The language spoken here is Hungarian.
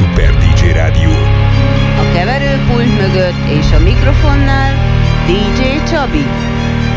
Super DJ Rádió. A keverőpult mögött és a mikrofonnál DJ Csabi.